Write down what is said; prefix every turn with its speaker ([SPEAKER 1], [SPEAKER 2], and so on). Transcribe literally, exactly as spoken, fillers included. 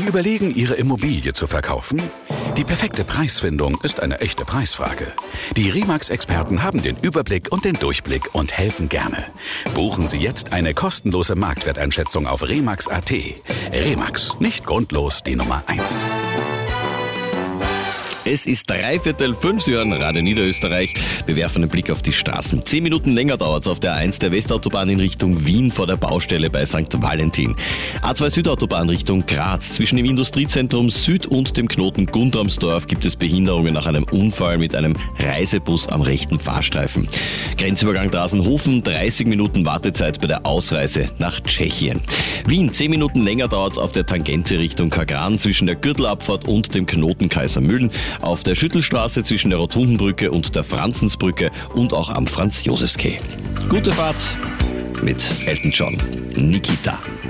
[SPEAKER 1] Sie überlegen, Ihre Immobilie zu verkaufen? Die perfekte Preisfindung ist eine echte Preisfrage. Die Remax-Experten haben den Überblick und den Durchblick und helfen gerne. Buchen Sie jetzt eine kostenlose Marktwerteinschätzung auf remax punkt at. Remax, nicht grundlos die Nummer eins.
[SPEAKER 2] Es ist dreiviertel fünf, Sie hören Radio Niederösterreich. Wir werfen einen Blick auf die Straßen. Zehn Minuten länger dauert es auf der A eins der Westautobahn in Richtung Wien vor der Baustelle bei Sankt Valentin. A zwei Südautobahn Richtung Graz. Zwischen dem Industriezentrum Süd und dem Knoten Gundramsdorf gibt es Behinderungen nach einem Unfall mit einem Reisebus am rechten Fahrstreifen. Grenzübergang Drasenhofen, dreißig Minuten Wartezeit bei der Ausreise nach Tschechien. Wien, zehn Minuten länger dauert es auf der Tangente Richtung Kagran zwischen der Gürtelabfahrt und dem Knoten Kaisermühlen. Auf der Schüttelstraße zwischen der Rotundenbrücke und der Franzensbrücke und auch am Franz-Josefs-Quai. Gute Fahrt mit Elton John, Nikita.